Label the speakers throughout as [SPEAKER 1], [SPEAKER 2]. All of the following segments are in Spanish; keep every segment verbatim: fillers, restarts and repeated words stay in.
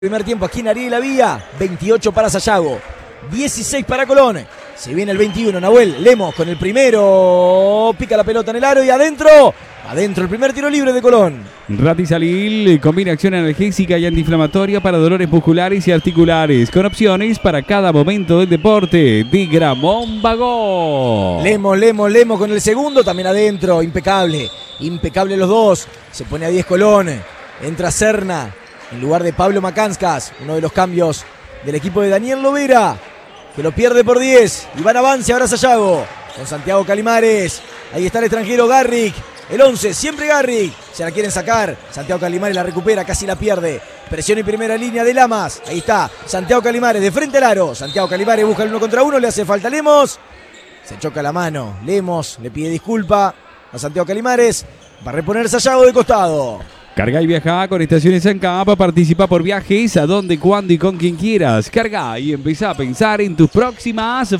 [SPEAKER 1] Primer tiempo aquí en Ariel La Vía, veintiocho para Sayago, dieciséis para Colón. Se viene el veintiuno, Nahuel Lemos con el primero, pica la pelota en el aro y adentro, adentro el primer tiro libre de Colón.
[SPEAKER 2] Ratisalil combina acción analgésica y antiinflamatoria para dolores musculares y articulares, con opciones para cada momento del deporte. De Gramón Bagó.
[SPEAKER 1] Lemos, Lemos, Lemos con el segundo, también adentro, impecable, impecable los dos. Se pone a diez Colón, entra Serna en lugar de Pablo Macanskas, uno de los cambios del equipo de Daniel Lovera, que lo pierde por diez. Y van avance ahora Sayago, con Santiago Calimares. Ahí está el extranjero Garrick, el once, siempre Garrick. Se la quieren sacar, Santiago Calimares la recupera, casi la pierde. Presión en primera línea de Lamas. Ahí está Santiago Calimares de frente al aro. Santiago Calimares busca el uno contra uno, le hace falta Lemos. Se choca la mano, Lemos le pide disculpa a Santiago Calimares. Va a reponer Sayago de costado.
[SPEAKER 2] Carga y viaja con Estaciones ANCAP. Participa por viajes a donde, cuándo y con quien quieras. Carga y empieza a pensar en tus próximas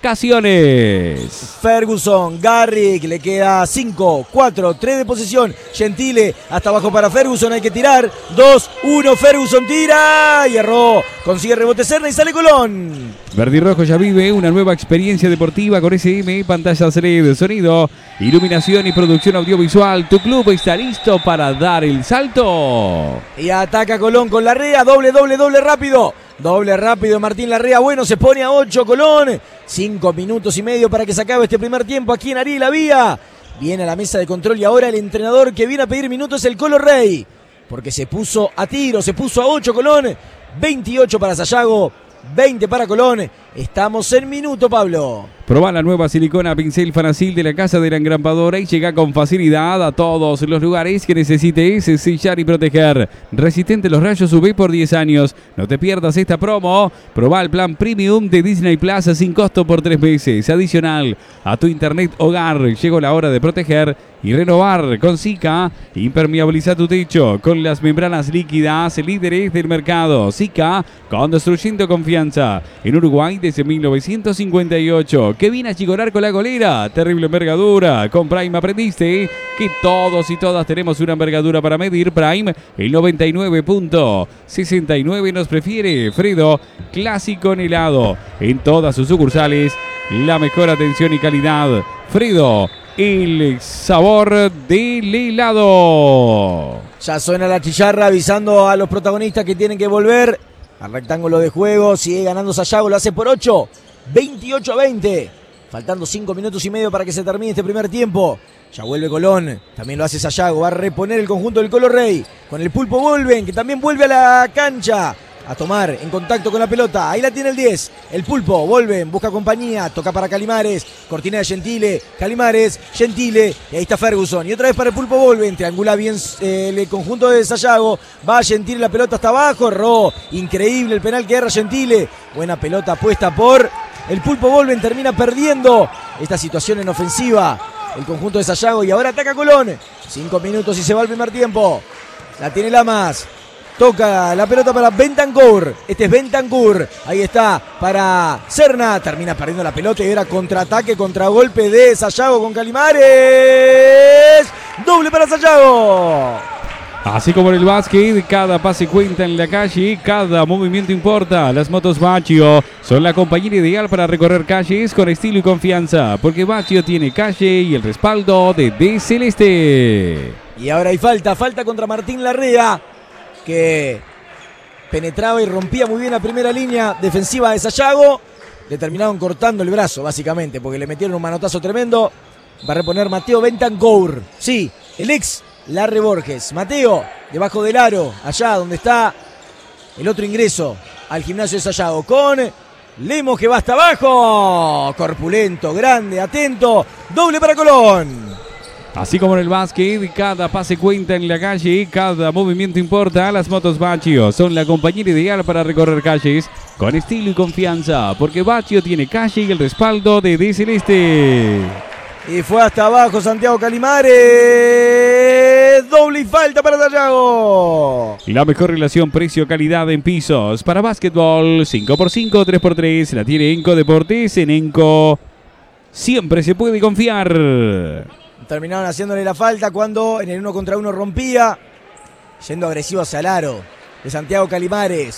[SPEAKER 2] vacaciones.
[SPEAKER 1] Ferguson, Garrick, le queda cinco, cuatro, tres de posesión. Gentile, hasta abajo para Ferguson, hay que tirar. dos, uno, Ferguson tira y erró. Consigue rebote Serna y sale Colón.
[SPEAKER 2] Verde y Rojo ya vive una nueva experiencia deportiva con S M, pantallas L E D, sonido, iluminación y producción audiovisual. Tu club está listo para dar el salto.
[SPEAKER 1] Y ataca Colón con Larrea, doble, doble, doble rápido. Doble rápido Martín Larrea, bueno, se pone a ocho Colón. Cinco minutos y medio para que se acabe este primer tiempo aquí en Ariel La Vía. Viene a la mesa de control y ahora el entrenador que viene a pedir minutos es el Colo Rey. Porque se puso a tiro, se puso a ocho Colón. veintiocho para Sayago, veinte para Colón. Estamos en minuto, Pablo.
[SPEAKER 2] Probá la nueva silicona pincel Fanacil de la Casa de la Engrampadora y llega con facilidad a todos los lugares que necesites sellar y proteger. Resistente a los rayos U V por diez años. No te pierdas esta promo. Probá el plan Premium de Disney Plus sin costo por tres meses. Adicional a tu internet hogar. Llegó la hora de proteger y renovar con Sika. Impermeabiliza tu techo con las membranas líquidas líderes del mercado. Sika, construyendo confianza. En Uruguay desde mil novecientos cincuenta y ocho. Que viene a chicorar con la golera. Terrible envergadura. Con Prime aprendiste que todos y todas tenemos una envergadura para medir. Prime, el noventa y nueve punto sesenta y nueve nos prefiere. Fredo, clásico en helado. En todas sus sucursales, la mejor atención y calidad. Fredo, el sabor del helado.
[SPEAKER 1] Ya suena la chicharra avisando a los protagonistas que tienen que volver al rectángulo de juego. Sigue ganando Sayago, lo hace por ocho. veintiocho a veinte. Faltando cinco minutos y medio para que se termine este primer tiempo. Ya vuelve Colón. También lo hace Sayago. Va a reponer el conjunto del Colo Rey. Con el Pulpo Volven, que también vuelve a la cancha. A tomar en contacto con la pelota. Ahí la tiene el diez. El Pulpo Volven. Busca compañía. Toca para Calimares. Cortina de Gentile. Calimares. Gentile. Y ahí está Ferguson. Y otra vez para el Pulpo Volven. Triangula bien eh, el conjunto de Sayago. Va Gentile. La pelota hasta abajo. Erró. Increíble el penal que erra Gentile. Buena pelota puesta por el Pulpo Volven. Termina perdiendo esta situación en ofensiva. El conjunto de Sayago. Y ahora ataca Colón. Cinco minutos y se va el primer tiempo. La tiene Lamas. Toca la pelota para Bentancur. Este es Bentancur. Ahí está para Serna. Termina perdiendo la pelota y era contraataque, contragolpe de Sayago con Calimares. Doble para Sayago.
[SPEAKER 2] Así como en el básquet, cada pase cuenta en la calle, cada movimiento importa. Las motos Baccio son la compañía ideal para recorrer calles con estilo y confianza, porque Baccio tiene calle y el respaldo de D Celeste.
[SPEAKER 1] Y ahora hay falta, falta contra Martín Larrea, que penetraba y rompía muy bien la primera línea defensiva de Sayago. Le terminaron cortando el brazo, básicamente, porque le metieron un manotazo tremendo. Va a reponer Mateo Bentancur. Sí, el ex Larre Borges. Mateo, debajo del aro, allá donde está el otro ingreso al gimnasio de Sayago, con Lemos que va hasta abajo. Corpulento, grande, atento. Doble para Colón.
[SPEAKER 2] Así como en el básquet, cada pase cuenta en la calle, cada movimiento importa. Las motos Baccio son la compañía ideal para recorrer calles con estilo y confianza, porque Baccio tiene calle y el respaldo de D Celeste.
[SPEAKER 1] Y fue hasta abajo Santiago Calimares. Doble y falta para Sayago.
[SPEAKER 2] La mejor relación precio-calidad en pisos para básquetbol. cinco por cinco, tres por tres. La tiene Enco Deportes. En Enco siempre se puede confiar.
[SPEAKER 1] Terminaron haciéndole la falta cuando en el uno contra uno rompía. Yendo agresivo hacia el aro. de Santiago Calimares.